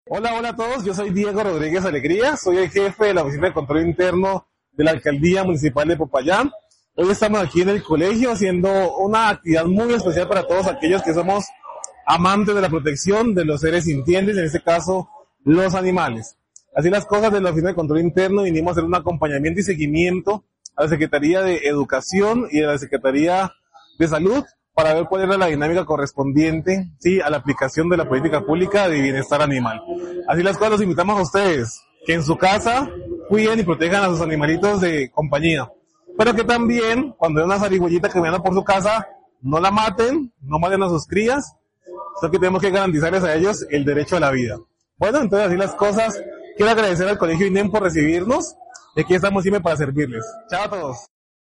Hola, hola a todos, yo soy Diego Rodríguez Alegría, soy el jefe de la Oficina de Control Interno de la Alcaldía Municipal de Popayán. Hoy estamos aquí en el colegio haciendo una actividad muy especial para todos aquellos que somos amantes de la protección de los seres sintientes, en este caso los animales. Así las cosas, de la Oficina de Control Interno vinimos a hacer un acompañamiento y seguimiento a la Secretaría de Educación y a la Secretaría de Salud para ver cuál era la dinámica correspondiente, sí, a la aplicación de la política pública de bienestar animal. Así las cosas, los invitamos a ustedes que en su casa cuiden y protejan a sus animalitos de compañía, pero que también cuando hay una zarigüeyita que anda por su casa, no la maten, no maten a sus crías, sino que tenemos que garantizarles a ellos el derecho a la vida. Bueno, entonces así las cosas. Quiero agradecer al Colegio INEM por recibirnos y aquí estamos siempre para servirles. Chao a todos.